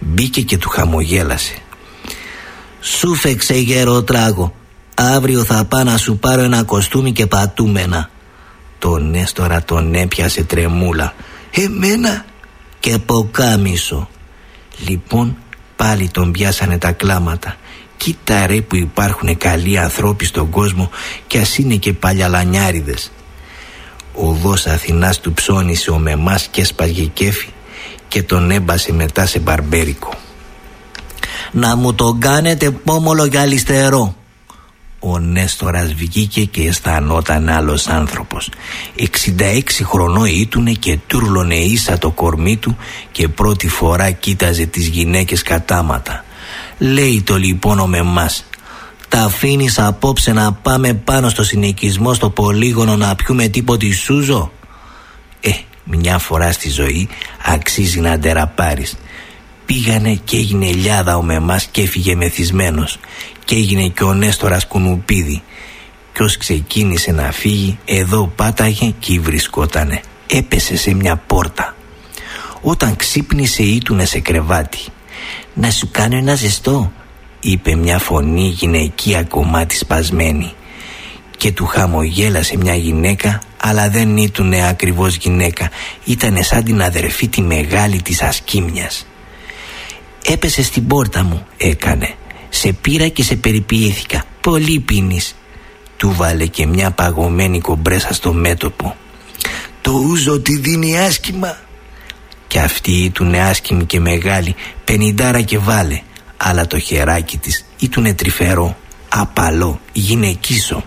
Μπήκε και του χαμογέλασε. «Σου φέξε γεροτράγο, αύριο θα πάω να σου πάρω ένα κοστούμι και πατούμενα». Τον Νέστορα τον έπιασε τρεμούλα. «Εμένα?» «Και ποκάμισο». Λοιπόν πάλι τον πιάσανε τα κλάματα. Κοίτα ρε που υπάρχουν καλοί ανθρώποι στον κόσμο, κι ας είναι και παλιαλανιάριδες. Οδός Αθηνάς του ψώνισε ο Μεμάς και έσπαγε κέφι και τον έμπασε μετά σε μπαρμπέρικο. «Να μου τον κάνετε πόμολο για αριστερό». Ο Νέστορας βγήκε και αισθανόταν άλλος άνθρωπος. 66 χρονών ήτουνε και τούρλωνε ίσα το κορμί του και πρώτη φορά κοίταζε τις γυναίκες κατάματα. Λέει το λοιπόν ο Μεμάς: «Τα αφήνεις απόψε να πάμε πάνω στο συνοικισμό στο πολύγωνο να πιούμε τίποτη σούζο?» Μια φορά στη ζωή αξίζει να ντεραπάρεις. Πήγανε και έγινε λιάδα ο Μεμάς και έφυγε μεθυσμένος. Και έγινε και ο Νέστορας κουνουπίδι. Κι ως ξεκίνησε να φύγει, εδώ πάταγε και βρισκότανε. Έπεσε σε μια πόρτα. Όταν ξύπνησε ήτουνε σε κρεβάτι. «Να σου κάνω ένα ζεστό», είπε μια φωνή γυναικεία κομμάτι σπασμένη. Και του χαμογέλασε μια γυναίκα, αλλά δεν ήτουνε ακριβώς γυναίκα. Ήτανε σαν την αδερφή τη μεγάλη της Ασκήμιας. «Έπεσε στην πόρτα μου», έκανε. «Σε πήρα και σε περιποιήθηκα. Πολύ πίνεις». Του βάλε και μια παγωμένη κομπρέσα στο μέτωπο. «Το ούζο τη δίνει άσχημα». Κι αυτή ήτουνε άσχημη και μεγάλη, 50 και βάλε. Αλλά το χεράκι της ήτουνε τρυφερό, απαλό, γυναικίσο.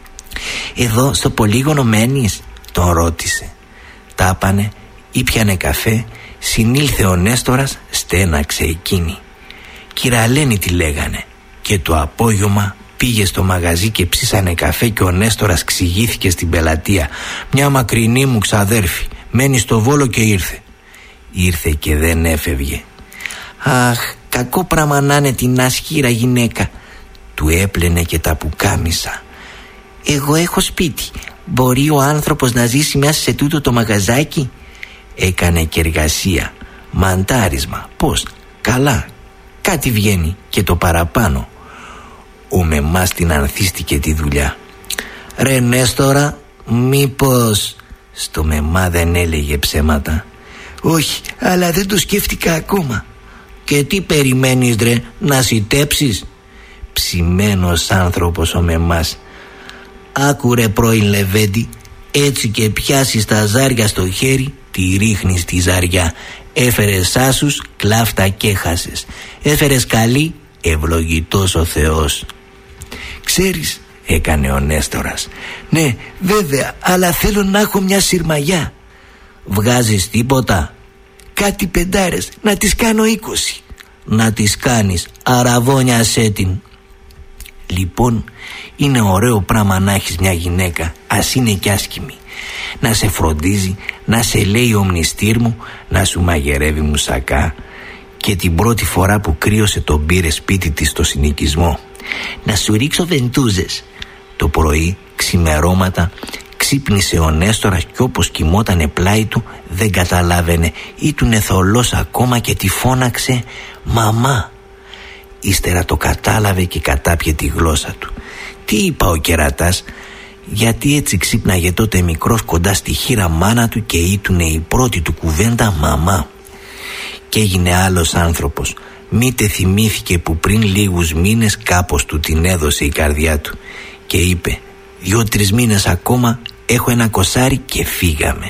«Εδώ στο πολύγωνο μένεις?» τον ρώτησε. Τάπανε, ήπιανε καφέ. Συνήλθε ο Νέστορας, στέναξε εκείνη. Κυραλένη τη λέγανε. Και το απόγευμα πήγε στο μαγαζί και ψήσανε καφέ και ο Νέστορας ξηγήθηκε στην πελατεία. «Μια μακρινή μου ξαδέρφη, μένει στο Βόλο και ήρθε». Ήρθε και δεν έφευγε. «Αχ, κακό πράγμα να είναι την ασχήρα γυναίκα». Του έπλαινε και τα πουκάμισα. «Εγώ έχω σπίτι. Μπορεί ο άνθρωπος να ζήσει μέσα σε τούτο το μαγαζάκι?» Έκανε και εργασία, μαντάρισμα. Πώς? Καλά, κάτι βγαίνει και το παραπάνω. Ο Μεμάς την ανθίστηκε τη δουλειά. «Ρε Νέστορα, μήπως?» Στο Μεμά δεν έλεγε ψέματα. «Όχι, αλλά δεν το σκέφτηκα ακόμα». «Και τι περιμένεις ρε, να σιτέψεις?» Ψημένος άνθρωπος ο Μεμάς. «Άκουρε πρώην Λεβέντη, έτσι και πιάσεις τα ζάρια στο χέρι, τη ρίχνεις τη ζαριά. Έφερες άσους, κλάφτα και χάσες. Έφερες καλή, ευλογητός ο Θεός». «Ξέρεις», έκανε ο Νέστορας. «Ναι, βέβαια, αλλά θέλω να έχω μια συρμαγιά». «Βγάζεις τίποτα?» «Κάτι 5, να τις κάνω 20». «Να τις κάνεις, αραβώνιασέ την». Λοιπόν, είναι ωραίο πράγμα να έχεις μια γυναίκα, ας είναι κι άσχημη. Να σε φροντίζει, να σε λέει ο μνηστήρ μου, να σου μαγειρεύει μουσακά. Και την πρώτη φορά που κρύωσε τον πήρε σπίτι της στο συνοικισμό. «Να σου ρίξω βεντούζες». Το πρωί, ξημερώματα, ξύπνησε ο Νέστορας κι όπως κοιμότανε πλάι του δεν καταλάβαινε. Ήτουνε θολός ακόμα και τη φώναξε «Μαμά». Ύστερα το κατάλαβε και κατάπιε τη γλώσσα του. Τι είπα ο κερατάς? Γιατί έτσι ξύπναγε τότε μικρός κοντά στη χείρα μάνα του και ήτουνε η πρώτη του κουβέντα «Μαμά». Και έγινε άλλος άνθρωπος. Μήτε θυμήθηκε που πριν λίγους μήνες κάπως του την έδωσε η καρδιά του και είπε «2-3 μήνες ακόμα, έχω ένα κοσάρι και φύγαμε».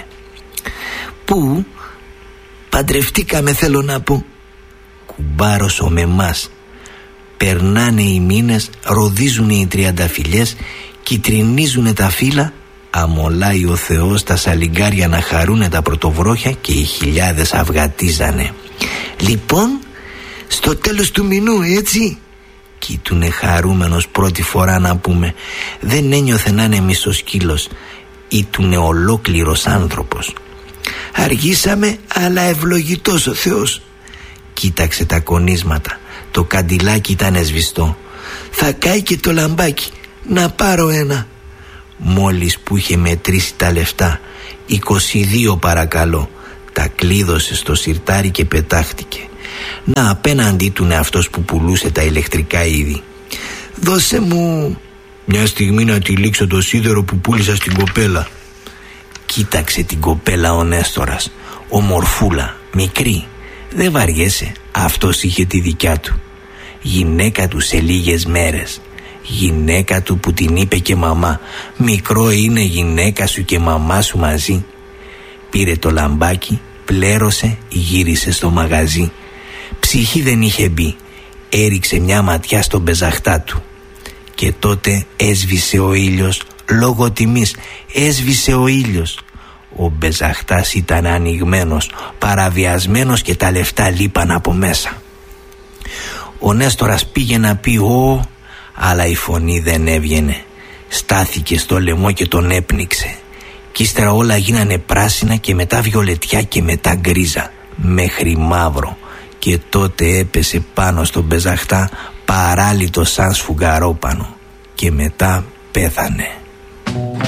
«Πού?» «Παντρευτήκαμε, θέλω να πω». Κουμπάρος ο Μεμάς. Περνάνε οι μήνες, ροδίζουν οι τριανταφυλιές, κιτρινίζουνε τα φύλλα, αμολάει ο Θεός τα σαλιγκάρια να χαρούνε τα πρωτοβρόχια και οι χιλιάδες αυγατίζανε. «Λοιπόν, στο τέλος του μηνού, έτσι?» Κοίτουνε χαρούμενος πρώτη φορά να πούμε. Δεν ένιωθε να είναι μισοσκύλος. Ήτουνε ολόκληρος άνθρωπος. «Αργήσαμε, αλλά ευλογητός ο Θεός». Κοίταξε τα κονίσματα. Το καντιλάκι ήταν σβηστό. «Θα κάει και το λαμπάκι. Να πάρω ένα». Μόλις που είχε μετρήσει τα λεφτά, 22 παρακαλώ, τα κλείδωσε στο σιρτάρι και πετάχτηκε. Να απέναντί του είναι αυτός που πουλούσε τα ηλεκτρικά είδη. «Δώσε μου μια στιγμή να τυλίξω το σίδερο που πούλησα στην κοπέλα». Κοίταξε την κοπέλα ο Νέστορας. Ομορφούλα, μικρή. Δεν βαριέσαι, αυτός είχε τη δικιά του. Γυναίκα του σε λίγες μέρες. Γυναίκα του που την είπε και μαμά. Μικρό είναι γυναίκα σου και μαμά σου μαζί. Πήρε το λαμπάκι, πλέρωσε, γύρισε στο μαγαζί. Ψυχή δεν είχε μπει. Έριξε μια ματιά στον πεζαχτά του. Και τότε έσβησε ο ήλιος. Λόγω τιμής έσβησε ο ήλιος. Ο μπεζαχτάς ήταν ανοιγμένος, παραβιασμένος και τα λεφτά λείπαν από μέσα. Ο Νέστορας πήγε να πει αλλά η φωνή δεν έβγαινε. Στάθηκε στο λαιμό και τον έπνιξε. Κι ύστερα όλα γίνανε πράσινα και μετά βιολετιά και μετά γκρίζα, μέχρι μαύρο. Και τότε έπεσε πάνω στον μπεζαχτά παράλυτο σαν σφουγγαρόπανο. Και μετά πέθανε.